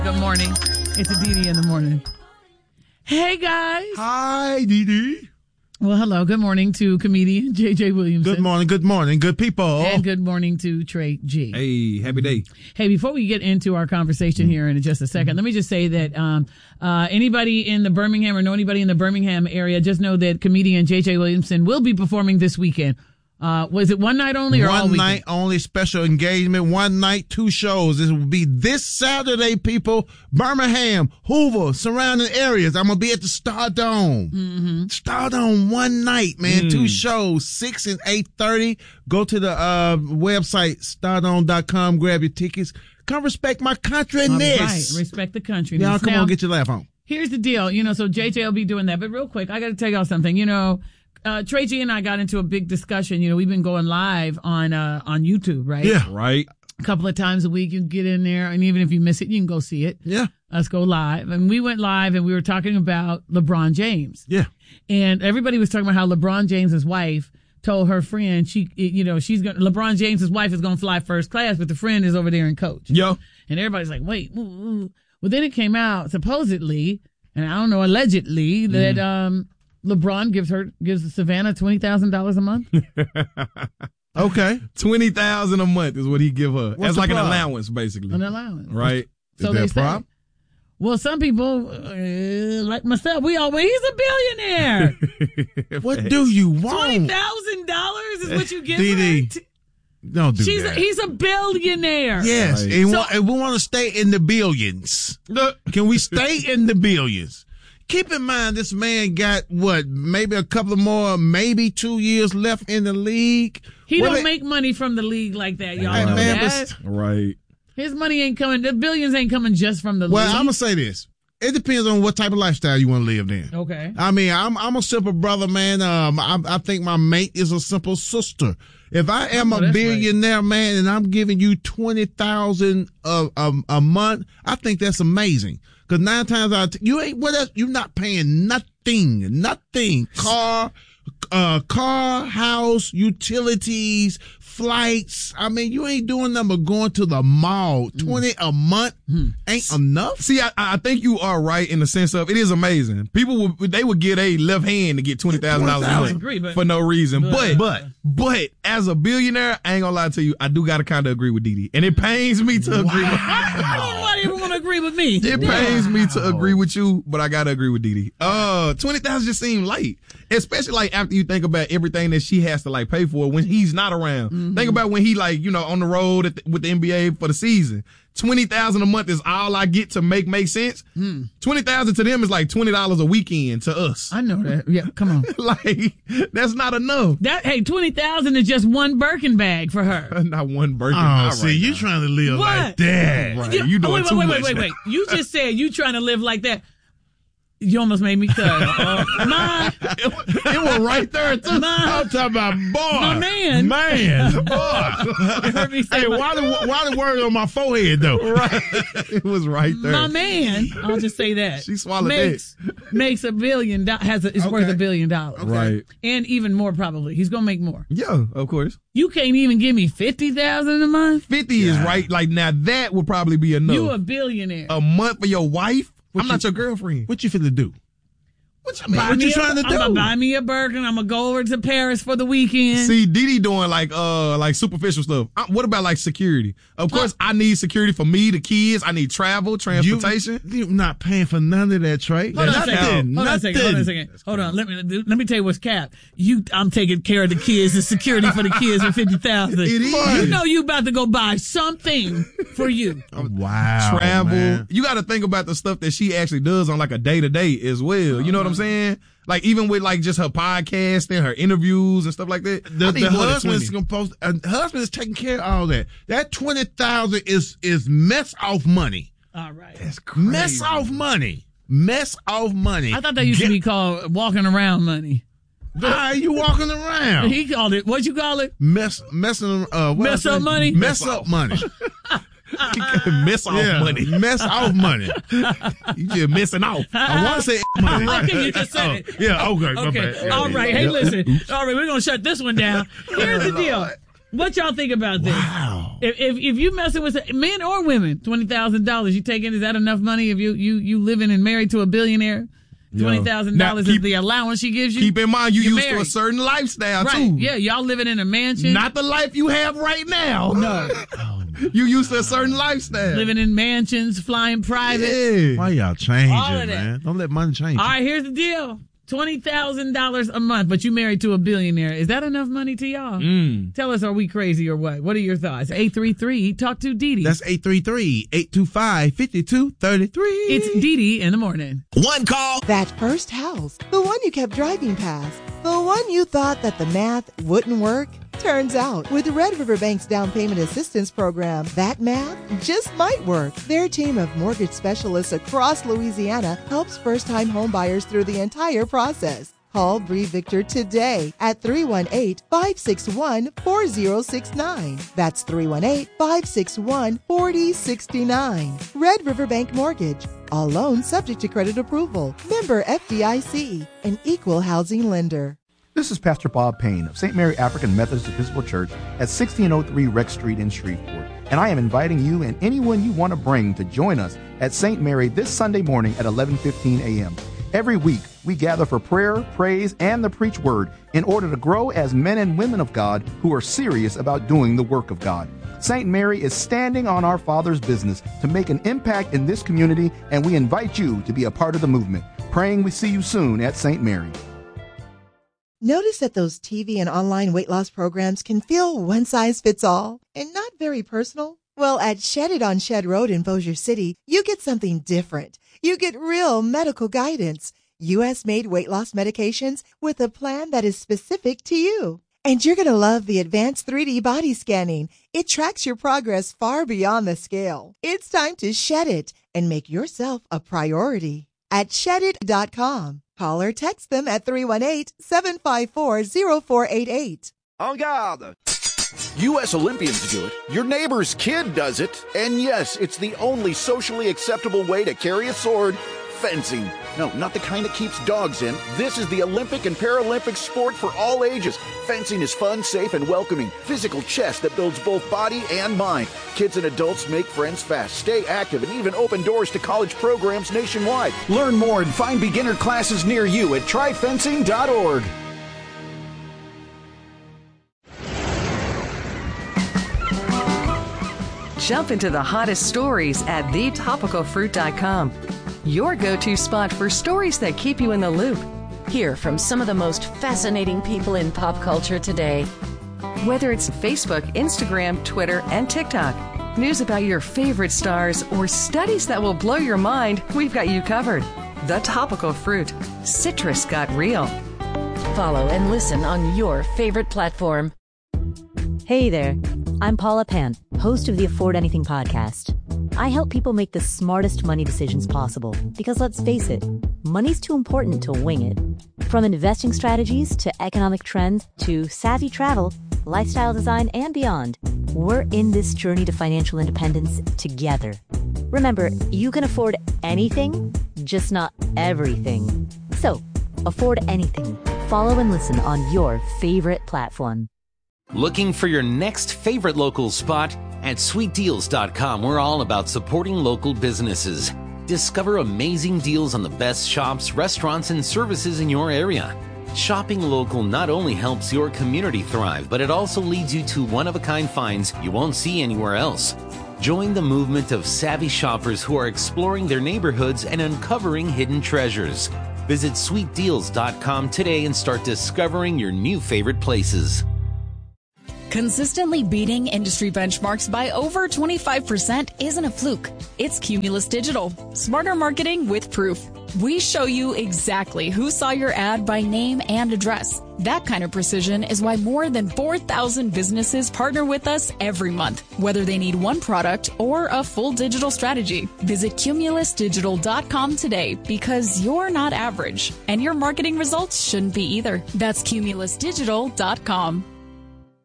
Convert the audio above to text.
Good morning. It's a Dee in the morning. Hey, guys. Hi, Dee. Well, hello. Good morning to comedian J.J. Williamson. Good morning, good people. And good morning to Trey G. Hey, happy day. Hey, before we get into our conversation here in just a second, let me just say that anybody in the Birmingham or know anybody in the Birmingham area, just know that comedian J.J. Williamson will be performing this weekend. Was it one night only or all weekend? One night only, special engagement, one night, 2 shows. This will be this Saturday, people. Birmingham, Hoover, surrounding areas. I'm going to be at the Stardome. Mm-hmm. Stardome, one night, man. 2 shows, 6 and 8:30. Go to the website, stardome.com. Grab your tickets. Come respect my countryness. All right, respect the countryness. Y'all come on, get your laugh on. Here's the deal. So JJ will be doing that. But real quick, I got to tell y'all something. Trey G and I got into a big discussion. We've been going live on YouTube, right? Yeah. Right. A couple of times a week, you can get in there, and even if you miss it, you can go see it. Yeah. Let's go live. And we went live, and we were talking about LeBron James. Yeah. And everybody was talking about how LeBron James's wife told her friend LeBron James's wife is going to fly first class, but the friend is over there in coach. Yo. And everybody's like, wait. Well, then it came out supposedly, and I don't know, allegedly, that LeBron gives Savannah $20,000 a month. Okay. $20,000 a month is what he give her. What's That's like problem? an allowance, basically. An allowance. Right. So Is that they a say. problem? Well, some people, like myself, he's a billionaire. What do you want? $20,000 is what you give Dee. her? Don't do that. He's a billionaire. Yes, Right. and we want to stay in the billions. Can we stay in the billions? Keep in mind, this man got maybe a couple of more, maybe 2 years left in the league. He don't make money from the league like that, y'all. Hey, know man, that. Right. His money ain't coming. The billions ain't coming just from the league. Well, I'm gonna say this: it depends on what type of lifestyle you want to live then. Okay. I mean, I'm a simple brother, man. I think my mate is a simple sister. If I am a billionaire, man, and I'm giving you $20,000 a month, I think that's amazing. Because 9 times out of 10, you're not paying nothing. Car, house, utilities, flights. I mean, you ain't doing nothing but going to the mall. 20 a month ain't enough. See, I think you are right in the sense of it is amazing. People would get a left hand to get $20,000 a month for no reason. But as a billionaire, I ain't gonna lie to you, I do gotta kind of agree with Dee. And it pains me to agree with Nobody even want to agree with me. It pains me to agree with you, but I gotta agree with Dee. 20,000 just seemed light, especially like after you think about everything that she has to like pay for when he's not around. Mm-hmm. Think about when he on the road with the NBA for the season. $20,000 a month is all I get to make sense. $20,000 to them is like $20 a weekend to us. I know that. Yeah, come on. Like that's not enough. $20,000 is just one Birkin bag for her. Not one Birkin. Oh, see, you trying to live like that? Right. You doing too much. Wait. You just said you trying to live like that. You almost made me cut. It was right there too. I'm talking about boy. My man. Boy. Hey, why the word on my forehead though? Right. It was right there. My man. I'll just say that. She swallowed makes $1 billion. Is worth $1 billion. Okay. Right. And even more probably. He's gonna make more. Yeah, of course. You can't even give me $50,000 a month. 50 is right. Like now that would probably be enough. You a billionaire. A month for your wife? I'm not your girlfriend. What you finna do? What you mean? What you trying to do? I'm gonna buy me a Birkin. I'm gonna go over to Paris for the weekend. See, Dee doing like superficial stuff. What about like security? Of course, I need security for me, the kids. I need travel, transportation. You're not paying for none of that, Trey. Hold on a second. Hold on. Let me tell you what's cap. I'm taking care of the kids, the security for the kids with $50,000. It is. You know you about to go buy something for you. Wow. Travel. Man. You got to think about the stuff that she actually does on like a day to day as well. You know what I'm saying? Like even with like just her podcast and her interviews and stuff like that. The husband is taking care of all that. That $20,000 is mess off money. All right. That's crazy. Mess off money. I thought that used to be called walking around money. How are you walking around? He called it. What'd you call it? Mess up money. Mess off money. Mess off money. You just messing off. I want to say money. Okay, you just said it. Yeah, okay. Okay. All right. Hey, listen. All right, we're going to shut this one down. Here's the deal. What y'all think about this? Wow. If you messing with men or women, $20,000 you taking, is that enough money if you living and married to a billionaire? $20,000 is the allowance she gives you. Keep in mind, you used married to a certain lifestyle, right. too. Yeah, y'all living in a mansion. Not the life you have right now. No. You used to a certain lifestyle. Living in mansions, flying private. Yeah. Why y'all changing, All of that. man? Don't let money change. All right, here's the deal. $20,000 a month, but you married to a billionaire. Is that enough money to y'all? Tell us, are we crazy or what? What are your thoughts? 833, talk to Dee Dee. That's 833-825-5233. It's Dee Dee in the morning. One call. That first house, the one you kept driving past, the one you thought that the math wouldn't work. Turns out, with Red River Bank's down payment assistance program, that math just might work. Their team of mortgage specialists across Louisiana helps first-time homebuyers through the entire process. Call Bree Victor today at 318-561-4069. That's 318-561-4069. Red River Bank Mortgage. All loans subject to credit approval. Member FDIC, an equal housing lender. This is Pastor Bob Payne of St. Mary African Methodist Episcopal Church at 1603 Rex Street in Shreveport. And I am inviting you and anyone you want to bring to join us at St. Mary this Sunday morning at 11:15 a.m. Every week, we gather for prayer, praise, and the preach word in order to grow as men and women of God who are serious about doing the work of God. St. Mary is standing on our Father's business to make an impact in this community, and we invite you to be a part of the movement. Praying we see you soon at St. Mary. Notice that those TV and online weight loss programs can feel one size fits all and not very personal? Well, at Shed It on Shed Road in Bossier City, you get something different. You get real medical guidance, U.S.-made weight loss medications with a plan that is specific to you. And you're going to love the advanced 3D body scanning. It tracks your progress far beyond the scale. It's time to shed it and make yourself a priority. At shedit.com. Call or text them at 318-754-0488. En garde. U.S. Olympians do it. Your neighbor's kid does it. And yes, it's the only socially acceptable way to carry a sword. Fencing. No, not the kind that keeps dogs in. This is the Olympic and Paralympic sport for all ages. Fencing is fun, safe, and welcoming. Physical chess that builds both body and mind. Kids and adults make friends fast, stay active, and even open doors to college programs nationwide. Learn more and find beginner classes near you at tryfencing.org. Jump into the hottest stories at thetopicalfruit.com. Your go-to spot for stories that keep you in the loop. Hear from some of the most fascinating people in pop culture today. Whether it's Facebook, Instagram, Twitter, and TikTok, news about your favorite stars, or studies that will blow your mind, we've got you covered. The Topical Fruit. Citrus got real. Follow and listen on your favorite platform. Hey there, I'm Paula Pant, host of the Afford Anything podcast. I help people make the smartest money decisions possible because, let's face it, money's too important to wing it. From investing strategies to economic trends to savvy travel, lifestyle design, and beyond, we're in this journey to financial independence together. Remember, you can afford anything, just not everything. So, afford anything. Follow and listen on your favorite platform. Looking for your next favorite local spot? At sweetdeals.com, we're all about supporting local businesses. Discover amazing deals on the best shops, restaurants, and services in your area. Shopping local not only helps your community thrive, but it also leads you to one-of-a-kind finds you won't see anywhere else. Join the movement of savvy shoppers who are exploring their neighborhoods and uncovering hidden treasures. Visit sweetdeals.com today and start discovering your new favorite places. Consistently beating industry benchmarks by over 25% isn't a fluke. It's Cumulus Digital. Smarter marketing with proof. We show you exactly who saw your ad by name and address. That kind of precision is why more than 4,000 businesses partner with us every month, whether they need one product or a full digital strategy. Visit cumulusdigital.com today because you're not average, and your marketing results shouldn't be either. That's cumulusdigital.com.